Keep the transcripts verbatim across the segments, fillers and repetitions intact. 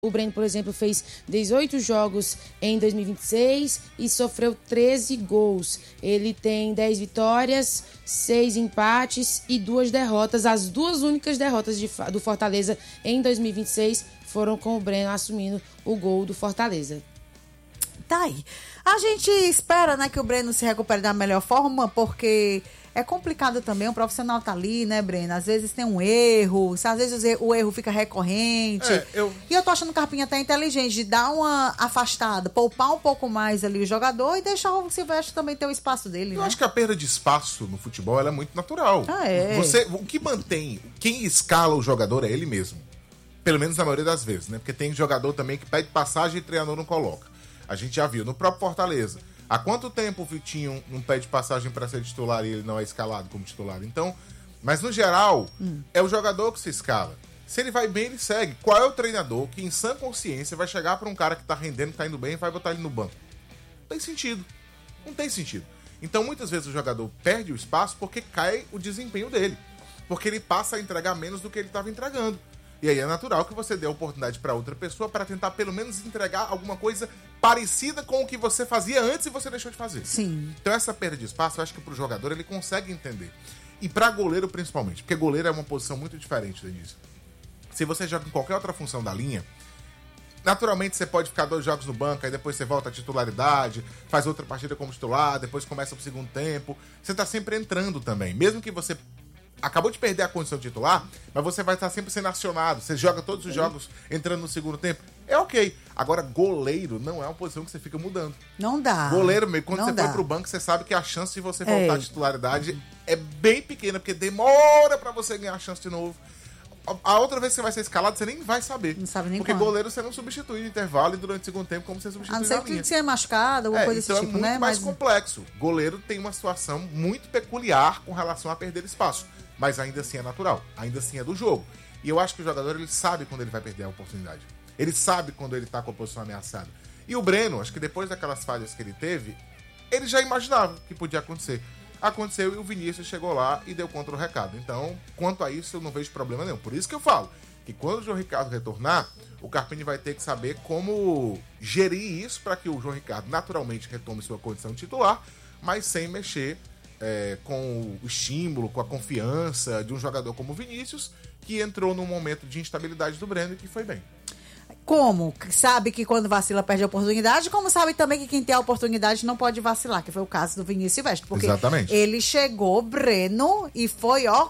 O Breno, por exemplo, fez dezoito jogos em dois mil e vinte e seis e sofreu treze gols. Ele tem dez vitórias, seis empates e duas derrotas. As duas únicas derrotas de, do Fortaleza em dois mil e vinte e seis foram com o Breno assumindo o gol do Fortaleza. Tá aí. A gente espera, né, que o Breno se recupere da melhor forma, porque é complicado também, o profissional tá ali, né, Breno? Às vezes tem um erro, às vezes o erro fica recorrente. É, eu... E eu tô achando o Carpinho até inteligente de dar uma afastada, poupar um pouco mais ali o jogador e deixar o Silvestre também ter o espaço dele, Eu né? acho que a perda de espaço no futebol ela é muito natural. Ah, é. Você, o que mantém, quem escala o jogador é ele mesmo. Pelo menos na maioria das vezes, né? Porque tem jogador também que pede passagem e o treinador não coloca. A gente já viu no próprio Fortaleza. Há quanto tempo o Vitinho não pede passagem para ser titular e ele não é escalado como titular? Então, mas no geral, hum. é o jogador que se escala. Se ele vai bem, ele segue. Qual é o treinador que em sã consciência vai chegar para um cara que tá rendendo, que tá indo bem e vai botar ele no banco? Não tem sentido. Não tem sentido. Então, muitas vezes o jogador perde o espaço porque cai o desempenho dele. Porque ele passa a entregar menos do que ele estava entregando. E aí é natural que você dê a oportunidade para outra pessoa para tentar pelo menos entregar alguma coisa parecida com o que você fazia antes e você deixou de fazer. Sim. Então essa perda de espaço, eu acho que pro jogador ele consegue entender. E para goleiro principalmente, porque goleiro é uma posição muito diferente, Denise. Se você joga em qualquer outra função da linha, naturalmente você pode ficar dois jogos no banco, aí depois você volta à titularidade, faz outra partida como titular, depois começa o segundo tempo. Você tá sempre entrando também, mesmo que você acabou de perder a condição de titular, mas você vai estar sempre sendo acionado. Você joga todos os jogos entrando no segundo tempo. É ok. Agora, goleiro não é uma posição que você fica mudando. Não dá. Goleiro, quando não você dá. foi pro banco, você sabe que a chance de você voltar à titularidade é bem pequena, porque demora pra você ganhar a chance de novo. A outra vez que você vai ser escalado, você nem vai saber. Não sabe nem Porque quando. goleiro você não substitui no intervalo e durante o segundo tempo como você substitui a não ser na linha. que você é machucado, alguma é, coisa então desse tipo, é muito né? mais Mas... complexo. Goleiro tem uma situação muito peculiar com relação a perder espaço. Mas ainda assim é natural, ainda assim é do jogo. E eu acho que o jogador ele sabe quando ele vai perder a oportunidade. Ele sabe quando ele tá com a posição ameaçada. E o Breno, acho que depois daquelas falhas que ele teve, ele já imaginava que podia acontecer. Aconteceu e o Vinícius chegou lá e deu contra o recado. Então, quanto a isso, eu não vejo problema nenhum. Por isso que eu falo que quando o João Ricardo retornar, o Carpini vai ter que saber como gerir isso para que o João Ricardo naturalmente retome sua condição titular, mas sem mexer É, com o estímulo, com a confiança de um jogador como o Vinícius, que entrou num momento de instabilidade do Breno e que foi bem. Como? Sabe que quando vacila perde a oportunidade, como sabe também que quem tem a oportunidade não pode vacilar, que foi o caso do Vinícius Silvestre. Porque Exatamente. Ele chegou, Breno, e foi, ó...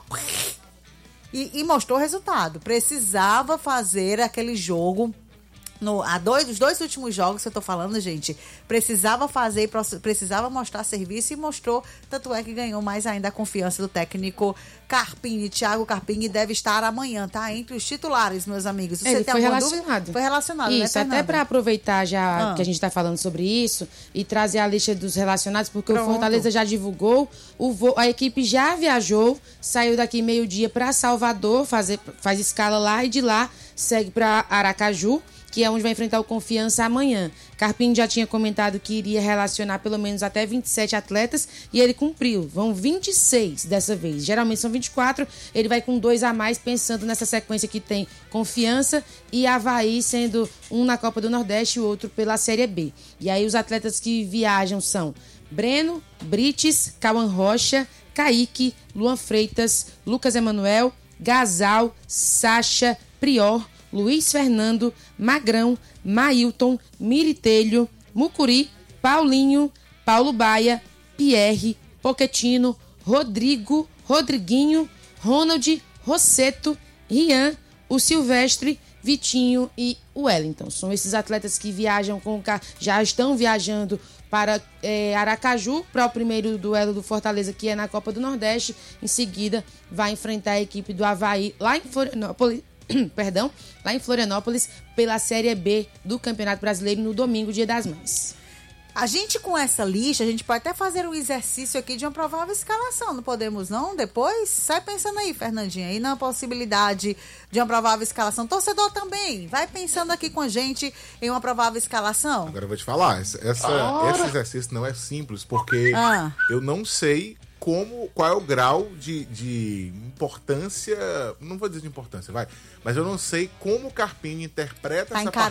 E, e mostrou o resultado. Precisava fazer aquele jogo... No, a dois, os dois últimos jogos que eu tô falando, gente, precisava fazer, precisava mostrar serviço e mostrou, tanto é que ganhou mais ainda a confiança do técnico Carpini. Thiago Carpini deve estar amanhã, tá? Entre os titulares, meus amigos. Você Ele tem foi alguma relacionado. Dúvida? Foi relacionado, isso, né, até para aproveitar já ah. que a gente tá falando sobre isso e trazer a lista dos relacionados, porque Pronto. o Fortaleza já divulgou, o vo- a equipe já viajou, saiu daqui meio-dia para Salvador, fazer, faz escala lá e de lá segue para Aracaju, que é onde vai enfrentar o Confiança amanhã. Carpini já tinha comentado que iria relacionar pelo menos até vinte e sete atletas e ele cumpriu. Vão vinte e seis dessa vez. Geralmente são vinte e quatro, ele vai com dois a mais pensando nessa sequência que tem Confiança e Avaí, sendo um na Copa do Nordeste e o outro pela Série B. E aí os atletas que viajam são Breno, Brites, Cauã Rocha, Kaique, Luan Freitas, Lucas Emanuel, Gasal, Sacha, Prior, Luiz Fernando, Magrão, Mailton, Miritelho, Mucuri, Paulinho, Paulo Baia, Pierre, Pochettino, Rodrigo, Rodriguinho, Ronald, Rosseto, Rian, o Silvestre, Vitinho e o Wellington. São esses atletas que viajam com já estão viajando para é, Aracaju, para o primeiro duelo do Fortaleza, que é na Copa do Nordeste. Em seguida, vai enfrentar a equipe do Avaí lá em Florianópolis. Perdão, lá em Florianópolis, pela Série B do Campeonato Brasileiro no domingo, Dia das Mães. A gente, com essa lista, a gente pode até fazer um exercício aqui de uma provável escalação, não podemos não? Depois, sai pensando aí, Fernandinha, aí na possibilidade de uma provável escalação. Torcedor também, vai pensando aqui com a gente em uma provável escalação. Agora eu vou te falar, essa, essa, esse exercício não é simples, porque ah. eu não sei como, qual é o grau de, de importância, não vou dizer de importância, vai, mas eu não sei como o Carpini interpreta Tá essa encarando